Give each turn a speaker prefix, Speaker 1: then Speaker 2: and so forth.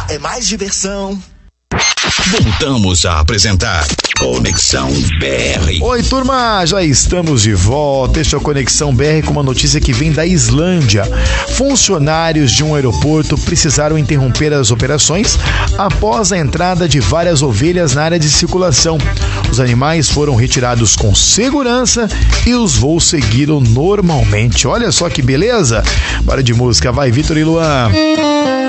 Speaker 1: é mais diversão.
Speaker 2: Voltamos a apresentar Conexão BR.
Speaker 3: Oi, turma, já estamos de volta. Este é o Conexão BR com uma notícia que vem da Islândia. Funcionários de um aeroporto precisaram interromper as operações após a entrada de várias ovelhas na área de circulação. Os animais foram retirados com segurança e os voos seguiram normalmente. Olha só que beleza! Bora de música, vai, Vitor e Luan.